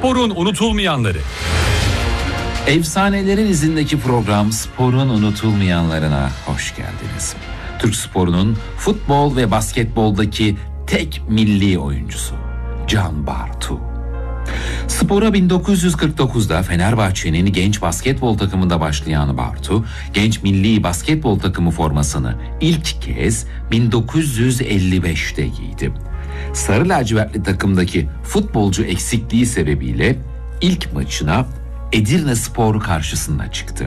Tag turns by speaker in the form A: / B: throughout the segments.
A: Sporun unutulmayanları.
B: Efsanelerin izindeki program Sporun unutulmayanlarına hoş geldiniz. Türk sporunun futbol ve basketboldaki tek milli oyuncusu Can Bartu. Spora 1949'da Fenerbahçe'nin genç basketbol takımında başlayan Bartu, genç milli basketbol takımı formasını ilk kez 1955'te giydi. Sarı lacivertli takımdaki futbolcu eksikliği sebebiyle ilk maçına Edirnespor karşısında çıktı.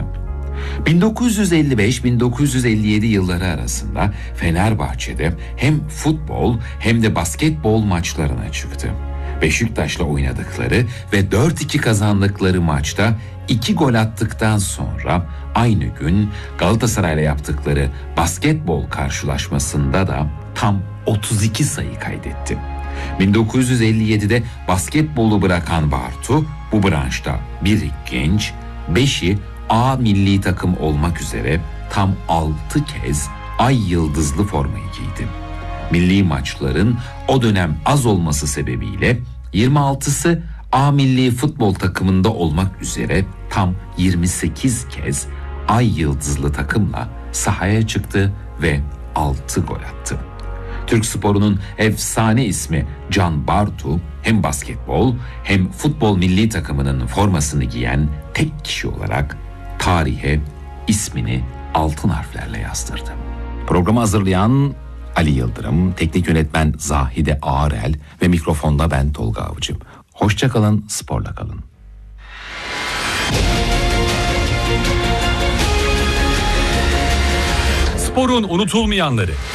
B: 1955-1957 yılları arasında Fenerbahçe'de hem futbol hem de basketbol maçlarına çıktı. Beşiktaş'la oynadıkları ve 4-2 kazandıkları maçta 2 gol attıktan sonra aynı gün Galatasaray'la yaptıkları basketbol karşılaşmasında da tam 32 sayı kaydetti. 1957'de basketbolu bırakan Bartu bu branşta biri genç, 5'i A milli takım olmak üzere tam 6 kez ay yıldızlı formayı giydi. Milli maçların o dönem az olması sebebiyle 26'sı A milli futbol takımında olmak üzere tam 28 kez ay yıldızlı takımla sahaya çıktı ve 6 gol attı. Türk sporunun efsane ismi Can Bartu hem basketbol hem futbol milli takımının formasını giyen tek kişi olarak tarihe ismini altın harflerle yazdırdı. Programı hazırlayan Ali Yıldırım, teknik yönetmen Zahide Ağarel ve mikrofonda ben Tolga Avcı. Hoşça kalın, sporla kalın.
A: Sporun unutulmayanları.